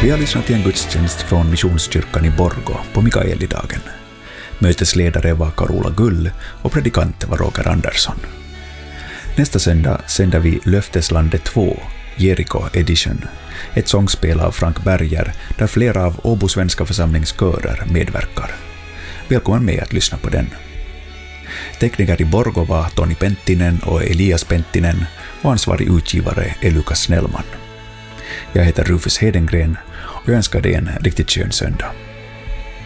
Vi har lyssnat till en gudstjänst från Missionskyrkan i Borgå på Mikaelidagen. Mötesledare var Carola Gull och predikant var Roger Andersson. Nästa söndag sänder vi Löfteslandet 2, Jericho Edition, ett sångspel av Frank Berger där flera av Åbo svenska församlingskörer medverkar. Välkommen med att lyssna på den. Tekniker i Borgå var Toni Penttinen och Elias Penttinen och ansvarig utgivare är Lukas Snellman. Jag heter Rufus Hedengren och jag önskar dig en riktigt skön söndag.